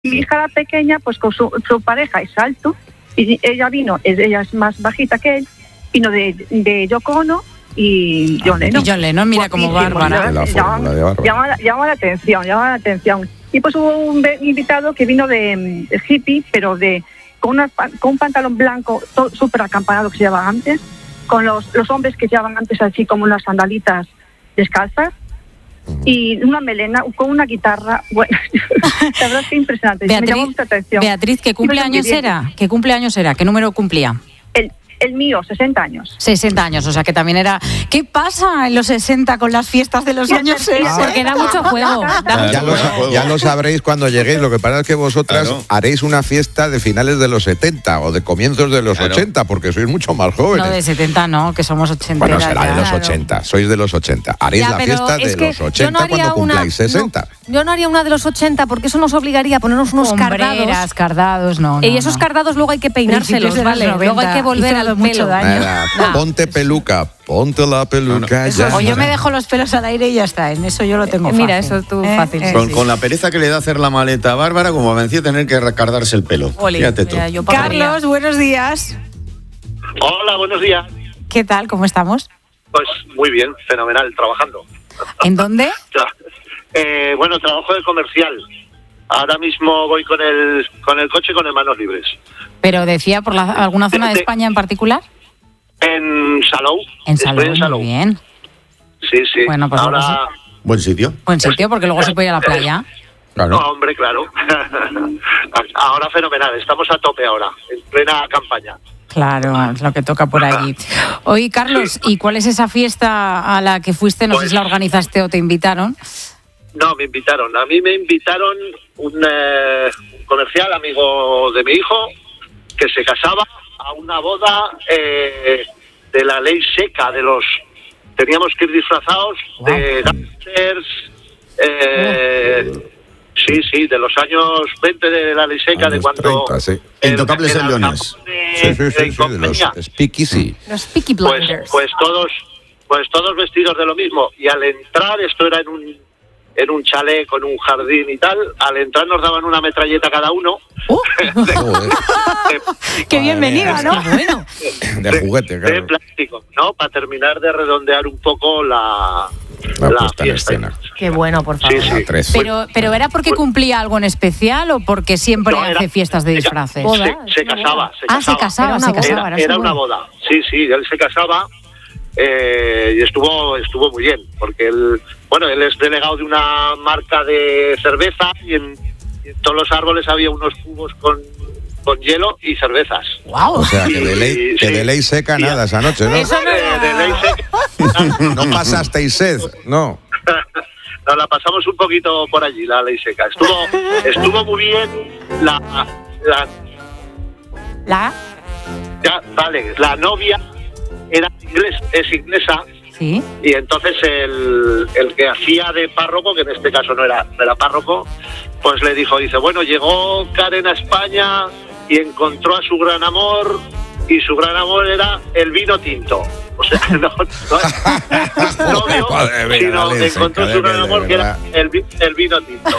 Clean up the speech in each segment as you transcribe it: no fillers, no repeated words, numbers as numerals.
Mi hija la pequeña, pues con su pareja es alto, y ella es más bajita que él, vino de Yoko Ono y John Lennon. Y John Lennon, mira como Bárbara. Llama la atención. Y pues hubo un invitado que vino de hippie, pero con un pantalón blanco súper acampanado que se llevaba antes, con los hombres que llevaban antes así como unas sandalitas descalzas, y una melena con una guitarra. Bueno, la verdad es que impresionante. Me llamó mucha atención. Beatriz, ¿qué cumpleaños era? ¿Qué número cumplía? El mío, 60 años. 60 años, o sea que también era... ¿Qué pasa en los 60 con las fiestas de los años 60? Porque da mucho juego. Ya lo sabréis cuando lleguéis. Lo que pasa es que vosotras haréis una fiesta de finales de los 70 o de comienzos de los 80, porque sois mucho más jóvenes. No, de 70 no, que somos 80. Bueno, será de los 80, sois de los 80. Haréis la fiesta de los 80 cuando cumpláis 60. Yo no haría una de los 80 porque eso nos obligaría a ponernos unos cardados, no. Y esos cardados luego hay que peinárselos, ¿vale? Luego hay que volver al mucho daño. Ponte peluca, ponte la peluca. O yo me dejo los pelos al aire y ya está. En eso yo lo tengo fácil. Mira, eso tú fácil. Con la pereza que le da hacer la maleta a Bárbara, como vencía tener que recardarse el pelo. Fíjate tú. Carlos, buenos días. Hola, buenos días. ¿Qué tal? ¿Cómo estamos? Pues muy bien, fenomenal, trabajando. ¿En dónde? Bueno, trabajo de comercial. Ahora mismo voy con el coche con manos libres. ¿Pero decía por alguna zona de España en particular? En Salou. En Salou, muy bien. Sí. Bueno, pues ahora... Buen sitio. Buen sitio, porque luego se puede ir a la playa. Claro. No, hombre, claro. Ahora fenomenal, estamos a tope ahora, en plena campaña. Claro, es lo que toca por allí. Oye, Carlos, ¿y cuál es esa fiesta a la que fuiste? No sé si la organizaste o te invitaron. No, me invitaron. A mí me invitaron un comercial, amigo de mi hijo, que se casaba a una boda de la ley seca, teníamos que ir disfrazados de gangsters, sí, de los años 20 de la ley seca, de cuando... 30, sí. Intocables en Leones. Sí, de los Speakeasy. Los Peaky Blinders. Pues todos vestidos de lo mismo. Y al entrar, esto era en un chalet con un jardín y tal, al entrar nos daban una metralleta cada uno. ¡Qué bienvenida, ¿no? Bueno. De juguete, claro. De plástico, ¿no? Para terminar de redondear un poco la puesta en fiesta. escena. Qué bueno, por favor. Sí. Pero ¿era porque cumplía algo en especial o porque siempre hace fiestas de disfraces? Se casaba. Se casaba. Era una boda. Sí, él se casaba y estuvo muy bien, porque él es delegado de una marca de cerveza y en todos los árboles había unos cubos con hielo y cervezas. ¡Wow! O sea, que de ley seca nada esa noche, ¿no? Eso no de ley seca. No pasasteis sed, no. Nos la pasamos un poquito por allí, la ley seca. Estuvo muy bien la novia es inglesa. Sí. Y entonces el que hacía de párroco, que en este caso no era párroco, pues le dice, bueno, llegó Karen a España y encontró a su gran amor, y su gran amor era el vino tinto. O sea, no sino encontró su gran amor, que era el vino tinto.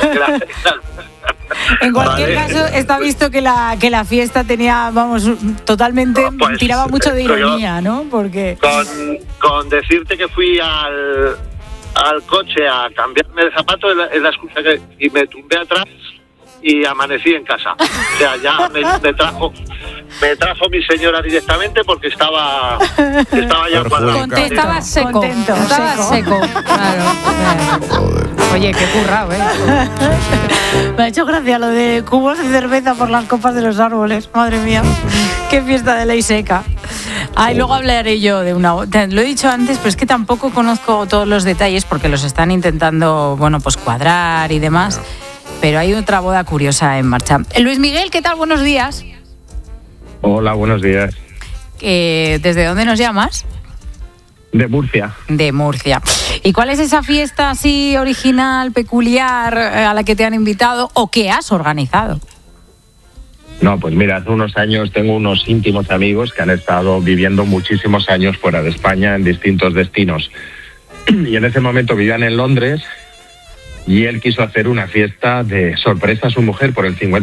En cualquier caso, está visto que la fiesta tenía, totalmente, tiraba mucho de ironía, ¿no? Porque con decirte que fui al coche a cambiarme de zapato es la excusa y me tumbé atrás y amanecí en casa. O sea, ya me trajo mi señora directamente porque estaba ya cuadrado. Estaba seco. Estaba seco. Claro. Oye, qué currado, ¿eh? Me ha hecho gracia lo de cubos de cerveza por las copas de los árboles. Madre mía, qué fiesta de ley seca. Luego hablaré yo de una... Lo he dicho antes, pero es que tampoco conozco todos los detalles porque los están intentando, cuadrar y demás. Pero hay otra boda curiosa en marcha. Luis Miguel, ¿qué tal? Buenos días. Hola, buenos días. ¿Desde dónde nos llamas? De Murcia. De Murcia. ¿Y cuál es esa fiesta así original, peculiar, a la que te han invitado o que has organizado? No, pues mira, hace unos años tengo unos íntimos amigos que han estado viviendo muchísimos años fuera de España en distintos destinos. Y en ese momento vivían en Londres y él quiso hacer una fiesta de sorpresa a su mujer por el 50